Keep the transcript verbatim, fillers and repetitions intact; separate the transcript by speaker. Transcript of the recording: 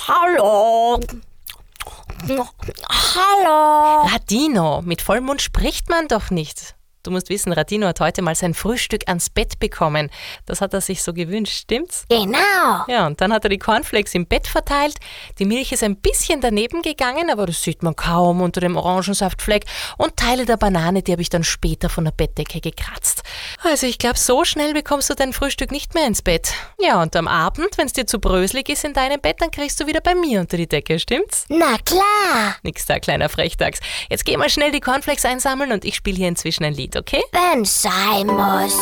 Speaker 1: Hallo. Hallo.
Speaker 2: Radino, mit Vollmond spricht man doch nicht. Du musst wissen, Radino hat heute mal sein Frühstück ans Bett bekommen. Das hat er sich so gewünscht, stimmt's?
Speaker 1: Genau.
Speaker 2: Ja, und dann hat er die Cornflakes im Bett verteilt. Die Milch ist ein bisschen daneben gegangen, aber das sieht man kaum unter dem Orangensaftfleck. Und Teile der Banane, die habe ich dann später von der Bettdecke gekratzt. Also ich glaube, so schnell bekommst du dein Frühstück nicht mehr ins Bett. Ja, und am Abend, wenn es dir zu bröselig ist in deinem Bett, dann kriegst du wieder bei mir unter die Decke, stimmt's?
Speaker 1: Na klar.
Speaker 2: Nix da, kleiner Frechdachs. Jetzt geh mal schnell die Cornflakes einsammeln und ich spiele hier inzwischen ein Lied, okay?
Speaker 1: Wenn sein muss.